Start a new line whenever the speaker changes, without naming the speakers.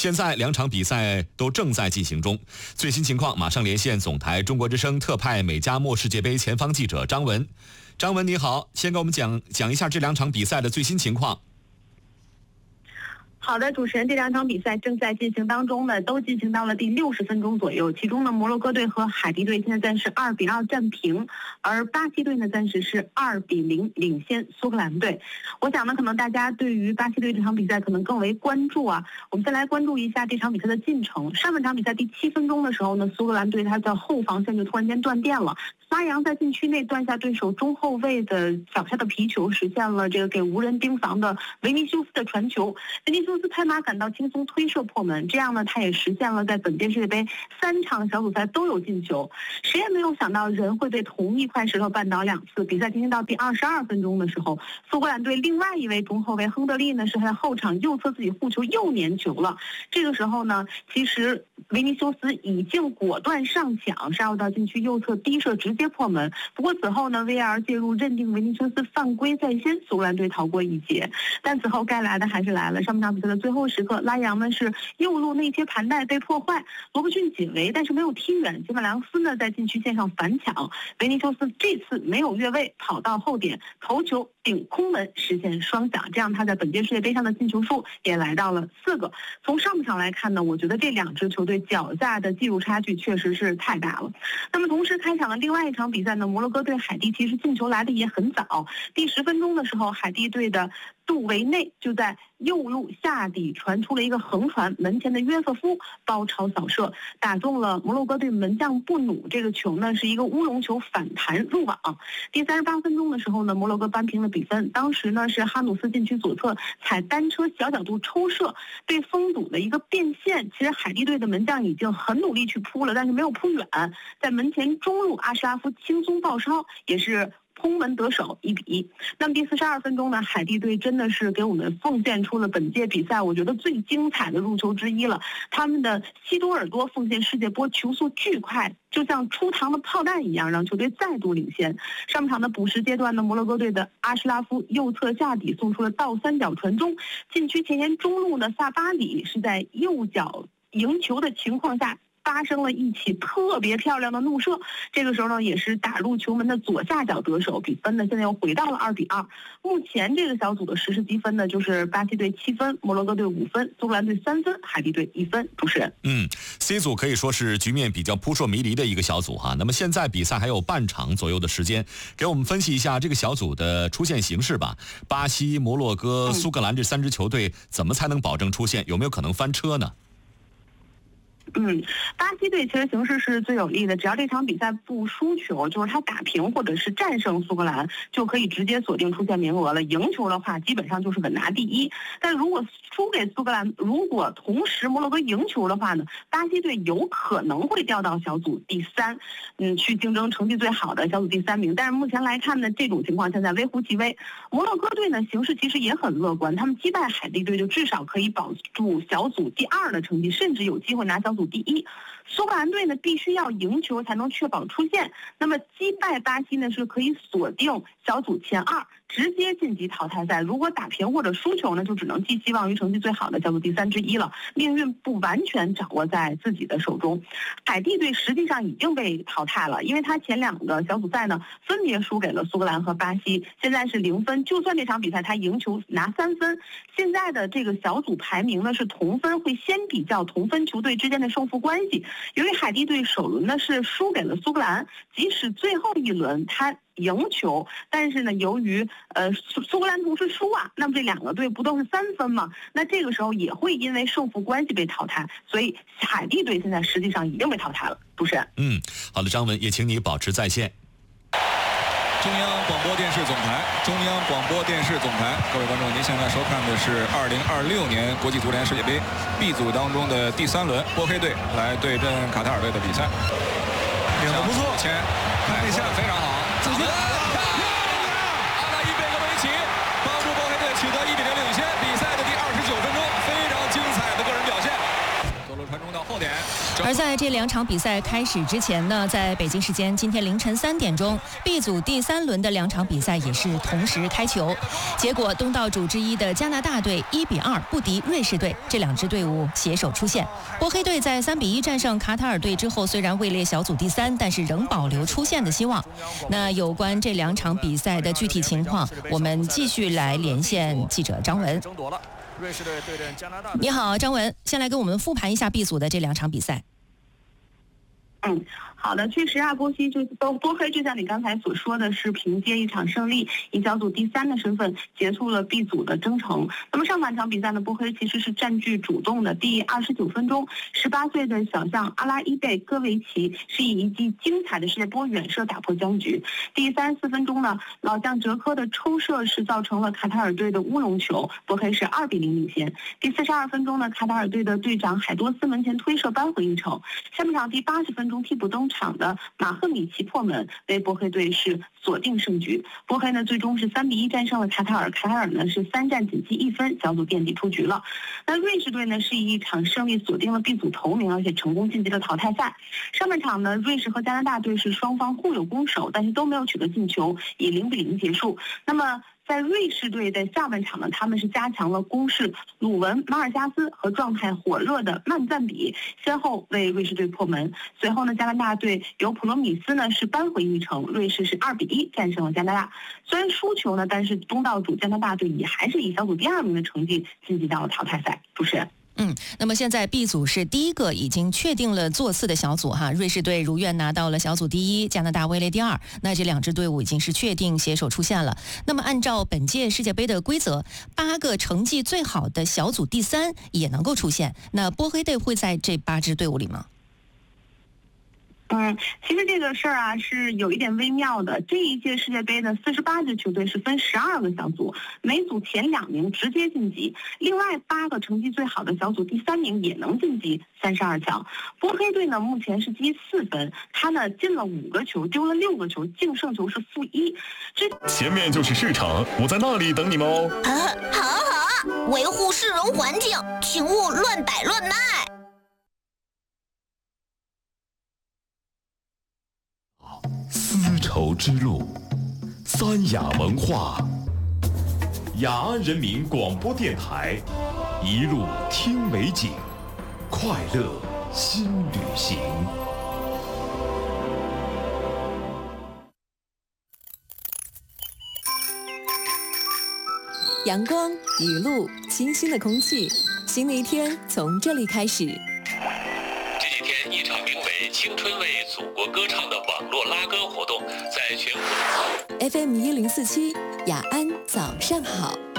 现在2场比赛都正在进行中，最新情况马上连线总台中国之声特派美加墨世界杯前方记者张文。张文你好，先给我们讲一下这2场比赛的最新情况。
好的，主持人，这2场比赛正在进行当中呢，都进行到了第60分钟左右。其中呢，摩洛哥队和海地队现在暂时2-2战平，而巴西队呢暂时是2-0领先苏格兰队。我想呢，可能大家对于巴西队这场比赛可能更为关注啊。我们先来关注一下这场比赛的进程。上半场比赛第7分钟的时候呢，苏格兰队他的后防线就突然间断电了。拉扬在禁区内断下对手中后卫的脚下的皮球，实现了这个给无人盯防的维尼修斯的传球。维尼修斯拍马赶到，轻松推射破门，这样呢，他也实现了在本届世界杯3场小组赛都有进球。谁也没有想到人会被同一块石头绊倒2次。比赛进行到第22分钟的时候，苏格兰队另外一位中后卫亨德利呢是在后场右侧自己护球又粘球了。这个时候呢，其实维尼修斯已经果断上抢，杀入到禁区右侧低射直接破门。不过此后呢 ，VAR 介入认定维尼修斯犯规在先，苏格兰队逃过一劫。但此后该来的还是来了。上半场比赛的最后时刻，拉扬呢是右路内切盘带被破坏，罗伯逊解围，但是没有踢远。吉马良斯呢在禁区线上反抢，维尼修斯这次没有越位，跑到后点头球顶空门实现双响，这样他在本届世界杯上的进球数也来到了4个。从上半场来看呢，我觉得这2支球队脚下的技术差距确实是太大了。那么同时开场的另外一场比赛呢，摩洛哥对海地其实进球来的也很早。第10分钟的时候，海地队的杜维内就在右路下底传出了一个横传，门前的约瑟夫包抄扫射，打中了摩洛哥队门将布努。这个球呢是一个乌龙球反弹入网。第38分钟的时候呢，摩洛哥扳平了比分。当时呢是哈努斯禁区左侧踩单车小角度抽射，被封堵的一个变线。其实海地队的门将已经很努力去扑了，但是没有扑远，在门前中路阿什拉夫轻松爆抄，也是空门得手1-1。那么第42分钟呢，海地队真的是给我们奉献出了本届比赛我觉得最精彩的入球之一了。他们的西多尔多奉献世界波球速巨快，就像出膛的炮弹一样，让球队再度领先。上半场的补时阶段呢，摩洛哥队的阿什拉夫右侧下底送出了倒三角传中，禁区前沿中路的萨巴里是在右脚赢球的情况下发生了一起特别漂亮的怒射，这个时候呢也是打入球门的左下角得手，比分呢现在又回到了2-2。目前这个小组的实时积分呢就是巴西队7分，摩洛哥队5分，苏格兰队3分，海地队1分。主持人
，C 组可以说是局面比较扑朔迷离的一个小组哈。那么现在比赛还有半场左右的时间，给我们分析一下这个小组的出线形势吧。巴西、摩洛哥、苏格兰这3支球队怎么才能保证出线？有没有可能翻车呢？
巴西队其实形势是最有利的，只要这场比赛不输球，就是他打平或者是战胜苏格兰，就可以直接锁定出线名额了。赢球的话，基本上就是稳拿第1。但如果输给苏格兰，如果同时摩洛哥赢球的话呢，巴西队有可能会掉到小组第3，去竞争成绩最好的小组第3名。但是目前来看呢，这种情况现在微乎其微。摩洛哥队呢形势其实也很乐观，他们击败海地队就至少可以保住小组第2的成绩，甚至有机会拿小组第1。苏格兰队呢必须要赢球才能确保出线，那么击败巴西呢是可以锁定小组前2，直接晋级淘汰赛。如果打平或者输球呢，就只能寄希望于成绩最好的小组第3之一了，命运不完全掌握在自己的手中。海地队实际上已经被淘汰了，因为他前2个小组赛呢分别输给了苏格兰和巴西，现在是0分，就算这场比赛他赢球拿3分，现在的这个小组排名呢是同分，会先比较同分球队之间的胜负关系。由于海地队首轮呢是输给了苏格兰，即使最后一轮他赢球，但是呢由于苏格兰同时输啊，那么这2个队不都是3分吗？那这个时候也会因为胜负关系被淘汰，所以海地队现在实际上已经被淘汰了。主持人，
好的，张文，也请你保持在线。
中央广播电视总台，中央广播电视总台，各位观众，您现在收看的是2026年国际足联世界杯 B 组当中的第3轮，波黑队来对阵卡塔尔队的比赛。
领得不错，
前看一下非常好，自己阿拉伊贝格维奇帮助波黑队取得1-0领先。比赛的第29分钟，非常精彩的个人表现。左路传中到后点，
而在这2场比赛开始之前呢，在北京时间今天凌晨3点钟 ，B 组第3轮的2场比赛也是同时开球。结果东道主之一的加拿大队1-2不敌瑞士队，这2支队伍携手出线。波黑队在3-1战胜卡塔尔队之后，虽然位列小组第3，但是仍保留出线的希望。那有关这2场比赛的具体情况，我们继续来连线记者张文。你好，张文，先来给我们复盘一下 B 组的这2场比赛。
好的，确实啊，波黑就像你刚才所说的，是凭借一场胜利，以小组第3的身份结束了 B 组的征程。那么上半场比赛呢，波黑其实是占据主动的。第29分钟，18岁的小将阿拉伊贝戈维奇是以一记精彩的世界波远射打破僵局。第34分钟呢，老将哲科的抽射是造成了卡塔尔队的乌龙球，波黑是2-0领先。第42分钟呢，卡塔尔队的队长海多斯门前推射扳回一城。下半场第80分钟替补登场的马赫米奇破门，为波黑队是锁定胜局。波黑呢最终是3-1战胜了卡塔尔，卡塔尔呢是3战仅计1分，小组垫底出局了。那瑞士队呢是以一场胜利锁定了 B 组头名，而且成功晋级了淘汰赛。上半场呢，瑞士和加拿大队是双方互有攻守，但是都没有取得进球，以0-0结束。那么在瑞士队的下半场呢，他们是加强了攻势，鲁文、马尔加斯和状态火热的曼赞比先后为瑞士队破门。随后呢，加拿大队由普罗米斯呢是扳回一城，瑞士是2-1战胜了加拿大。虽然输球呢，但是东道主加拿大队也还是以小组第2名的成绩晋级到了淘汰赛。主持人。
那么现在 B 组是第一个已经确定了座次的小组哈，瑞士队如愿拿到了小组第1，加拿大位列第2，那这2支队伍已经是确定携手出线了。那么按照本届世界杯的规则，8个成绩最好的小组第3也能够出线，那波黑队会在这8支队伍里吗？
其实这个事儿啊是有一点微妙的。这一届世界杯的48支球队是分12个小组，每组前2名直接晋级，另外8个成绩最好的小组第3名也能晋级32强。波黑队呢目前是积4分，他呢进了5个球，丢了6个球，净胜球是-1。
前面就是市场，我在那里等你们哦。
好啊，维护市容环境，请勿乱摆乱卖。
丝绸之路，三雅文化，雅安人民广播电台，一路听美景，快乐新旅行。
阳光、雨露、清新的空气，新的一天从这里开始。
这几天，一场名为“青春为祖国歌唱”的网络拉歌活动在全国。
FM 1047，雅安早上好。